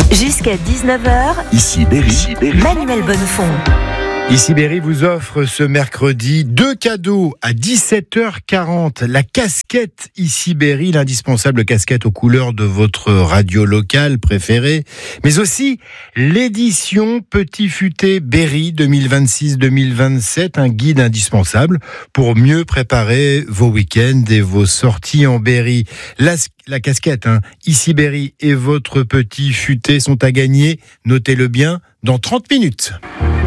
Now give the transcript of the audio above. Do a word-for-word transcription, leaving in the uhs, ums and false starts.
Jusqu'à dix-neuf heures, Ici Berry, Ici Berry. Manuel Bonnefond. Ici Berry vous offre ce mercredi deux cadeaux à dix-sept heures quarante. La casquette Ici Berry, l'indispensable casquette aux couleurs de votre radio locale préférée, mais aussi l'édition Petit Futé Berry deux mille vingt-six deux mille vingt-sept, un guide indispensable pour mieux préparer vos week-ends et vos sorties en Berry. La, la casquette, hein, Ici Berry et votre Petit Futé sont à gagner, notez-le bien, dans trente minutes.